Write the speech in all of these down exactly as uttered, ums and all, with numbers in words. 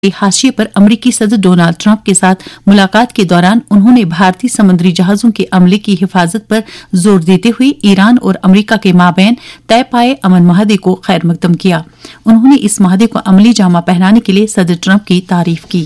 हाशिए पर अमरीकी सदर डोनाल्ड ट्रंप के साथ मुलाकात के दौरान उन्होंने भारतीय समुद्री जहाजों के अमले की हिफाजत पर जोर देते हुए ईरान और अमरीका के माबैन तय पाए अमन माहदे को खैर मकदम किया। उन्होंने इस माहदे को अमली जामा पहनाने के लिए सदर ट्रंप की तारीफ की।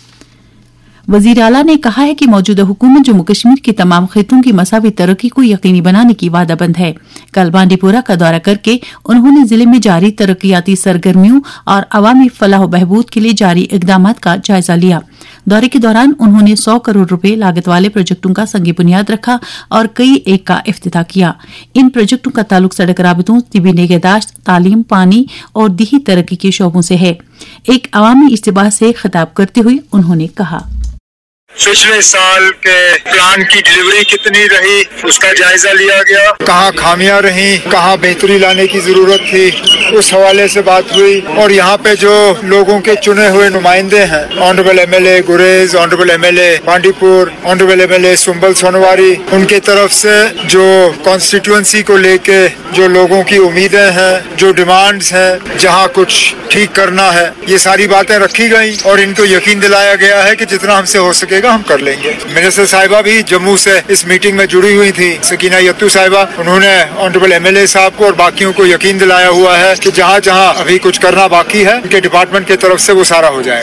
वजीर आला ने कहा है कि मौजूदा हुकूमत जम्मू कश्मीर के तमाम खित्तों की मसावी तरक्की को यकीनी बनाने की वादाबंद है। कल बांडीपोरा का दौरा करके उन्होंने जिले में जारी तरक्याती सरगर्मियों और अवामी फलाह बहबूद के लिए जारी इकदामात का जायजा लिया। दौरे के दौरान उन्होंने सौ करोड़ रुपए लागत वाले प्रोजेक्टों का संग बुनियाद रखा और कई एक का इफ्तिताह किया। इन प्रोजेक्टों का ताल्लुक सड़क राबतों, तिबी निगहदाश्त, तालीम, पानी और दिही तरक्की के शोबों से है। एक अवामी इज्तिमा से खिताब करते हुए उन्होंने कहा, पिछले साल के प्लान की डिलीवरी कितनी रही उसका जायजा लिया गया, कहाँ खामियां रही, कहाँ बेहतरी लाने की जरूरत थी, उस हवाले से बात हुई। और यहाँ पे जो लोगों के चुने हुए नुमाइंदे हैं, ऑनरेबल एमएलए गुरेज, honourable MLA Bandipur, honourable MLA Sumbal Sonawari, उनके तरफ से जो कॉन्स्टिट्यूएंसी को लेके जो लोगों की उम्मीदें हैं, जो डिमांड्स हैं, जहाँ कुछ ठीक करना है, ये सारी बातें रखी गई और इनको यकीन दिलाया गया है कि जितना हमसे हो सकेगा हम कर लेंगे। मिनिस्टर साहिबा भी जम्मू से इस मीटिंग में जुड़ी हुई थी, सकीना यत्तू साहिबा, उन्होंने ऑनरेबल एमएलए साहब को और बाकियों को यकीन दिलाया हुआ है कि जहाँ जहाँ अभी कुछ करना बाकी है उनके डिपार्टमेंट की तरफ से वो सारा हो जाएगा।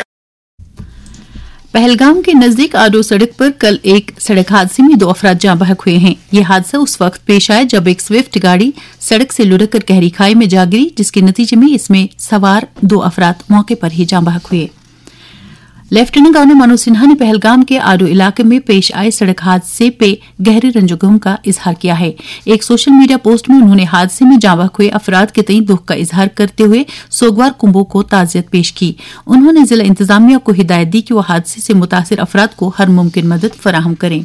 पहलगाम के नजदीक आडो सड़क पर कल एक सड़क हादसे में दो अफराद जाँ बहक हुए हैं। ये हादसा उस वक्त पेश आया जब एक स्विफ्ट गाड़ी सड़क से लुढ़क कर गहरी खाई में जा गिरी, जिसके नतीजे में इसमें सवार दो अफराद मौके पर ही जाँ बहक हुए। लेफ्टिनेंट गवर्नर मनोज सिन्हा ने पहलगाम के आडो इलाके में पेश आए सड़क हादसे पे गहरे रंजोगम का इजहार किया है। एक सोशल मीडिया पोस्ट में उन्होंने हादसे में जाँ बहक हुए अफराद के तई दुख का इजहार करते हुए सोगवार कुंभों को ताजियत पेश की। उन्होंने जिला इंतजामिया को हिदायत दी कि वो हादसे से मुतासिर अफराद को हर मुमकिन मदद फराहम करें।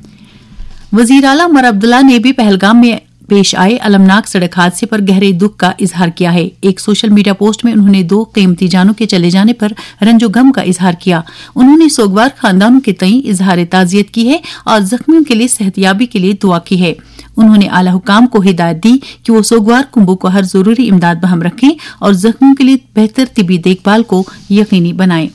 वजीर आला उमर अब्दुल्ला ने भी पहलगाम में पेश आए अलमनाक सड़क हादसे पर गहरे दुख का इजहार किया है। एक सोशल मीडिया पोस्ट में उन्होंने दो कीमती जानों के चले जाने पर रंजो गम का इजहार किया। उन्होंने सोगवार खानदानों के तई इजहार ताजियत की है और जख्मियों के लिए सेहतयाबी के लिए दुआ की है। उन्होंने आला हुकाम को हिदायत दी कि वो सोगवार कुंभों को हर जरूरी इमदाद बहम रखें और जख्मियों के लिए बेहतर तिबी देखभाल को यकीनी बनाएं।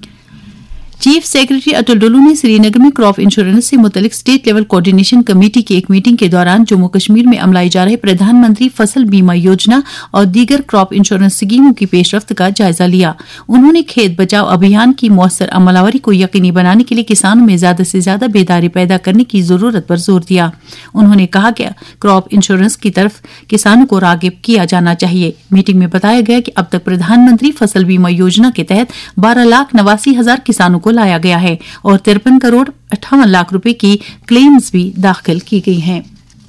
चीफ सेक्रेटरी अटल डुल्लू ने श्रीनगर में क्रॉप इंश्योरेंस से मुतलिक स्टेट लेवल कोऑर्डिनेशन कमेटी की एक मीटिंग के दौरान जम्मू कश्मीर में अमलाई जा रहे प्रधानमंत्री फसल बीमा योजना और दीगर क्रॉप इंश्योरेंस स्कीमों की पेशरफ्त का जायजा लिया। उन्होंने खेत बचाओ अभियान की मौसर अमलावरी को यकीनी बनाने के लिए किसानों में ज्यादा से ज्यादा बेदारी पैदा करने की जरूरत पर जोर दिया। उन्होंने कहा कि क्रॉप इंश्योरेंस की तरफ किसानों को रागिब किया जाना चाहिए। मीटिंग में बताया गया कि अब तक प्रधानमंत्री फसल बीमा योजना के तहत बारह लाख नवासी हजार किसानों को लाया गया है और तिरपन करोड़ अट्ठावन लाख रुपए की क्लेम्स भी दाखिल की गई हैं।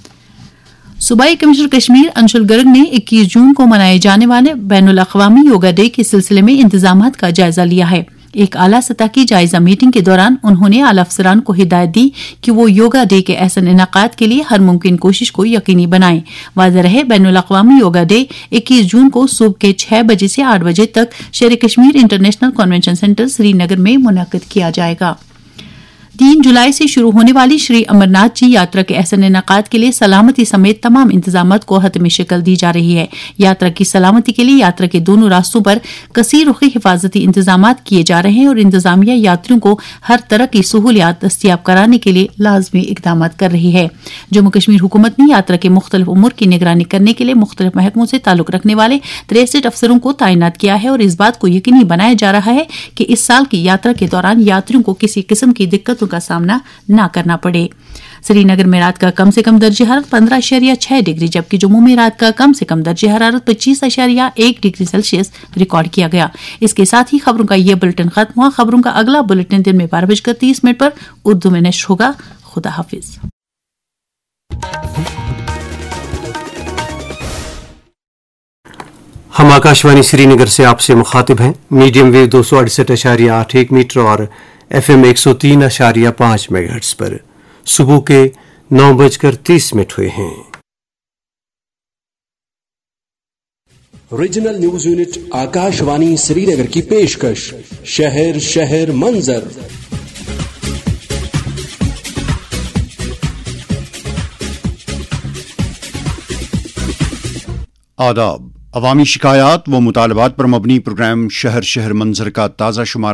सूबाई कमिश्नर कश्मीर अंशुल गर्ग ने इक्कीस जून को मनाए जाने वाले बैनुल अक़वामी योगा डे के सिलसिले में इंतजामात का जायजा लिया है। एक आला सतह की जायजा मीटिंग के दौरान उन्होंने आला अफसरान को हिदायत दी कि वो योगा डे के ऐसन इनाकात के लिए हर मुमकिन कोशिश को यकीनी बनाएं। वाज़ेह रहे बैनुल अक़वामी योगा डे इक्कीस जून को सुबह के छह बजे से आठ बजे तक शेर Kashmir international convention centre Srinagar में मुनक्किद किया जाएगा। तीन जुलाई से शुरू होने वाली श्री अमरनाथ जी यात्रा के ऐसे इनेकात के लिए सलामती समेत तमाम इंतजामात को हतमी शक्ल दी जा रही है। यात्रा की सलामती के लिए यात्रा के दोनों रास्तों पर कसीर रुखी हिफाजती इंतजामात किए जा रहे हैं और इंतजामिया यात्रियों को हर तरह की सहूलियात दस्तियाब कराने के लिए लाजमी इकदाम कर रही है। जम्मू कश्मीर हुकूमत ने यात्रा के मुख्तलिफ उमूर की निगरानी करने के लिए मुख्तलिफ महकमों से ताल्लुक रखने वाले तिरसठ अफसरों को तैनात किया है और इस बात को यकीनी बनाया जा रहा है कि इस साल की यात्रा के दौरान यात्रियों को किसी किस्म की दिक्कतों का सामना न करना पड़े। श्रीनगर में रात का कम से कम दर्जे हरारत पंद्रह अशारिया छह डिग्री जबकि जम्मू में रात का कम से कम दर्जे हरारत पच्चीस अशारिया एक डिग्री सेल्सियस रिकॉर्ड किया गया। इसके साथ ही खबरों का यह बुलेटिन खत्म हुआ। खबरों का अगला बुलेटिन दिन में बारह बजकर तीस मिनट पर उर्दू में नश्र होगा। खुदा हाफिज। हम आकाशवाणी श्रीनगर से आपसे मुखातिब हैं। मीडियम वेव दो सौ अड़सठ अशारिया आठ एक मीटर और एफ एम एक सौ तीन अशारिया पांच मेगाहर्ट्ज पर सुबह के नौ बजकर तीस मिनट हुए हैं। Regional news unit Akashvani Srinagar की पेशकश शहर शहर मंजर। आदाब। अवामी शिकायात व मुतालबात पर मबनी प्रोग्राम शहर शहर मंजर का ताज़ा शुमारा